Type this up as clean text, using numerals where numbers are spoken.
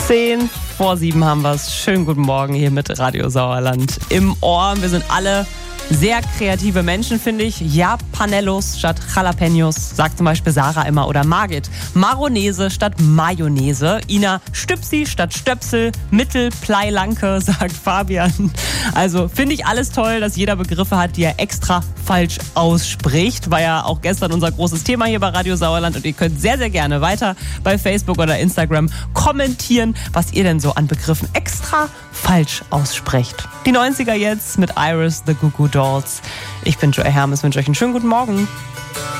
6:10 haben wir es. Schönen guten Morgen hier mit Radio Sauerland im Ohr. Wir sind alle sehr kreative Menschen, finde ich. Japanellos statt Jalapenos, sagt zum Beispiel Sarah immer. Oder Margit. Maronese statt Mayonnaise. Ina Stüpsi statt Stöpsel. Mittelpleilanke, sagt Fabian. Also finde ich alles toll, dass jeder Begriffe hat, die er extra falsch ausspricht. War ja auch gestern unser großes Thema hier bei Radio Sauerland. Und ihr könnt sehr, sehr gerne weiter bei Facebook oder Instagram kommentieren, was ihr denn so an Begriffen extra falsch aussprecht. Die 90er jetzt mit Iris, The Goo Goo Dolls. Ich bin Joy Hermes, wünsche euch einen schönen guten Morgen.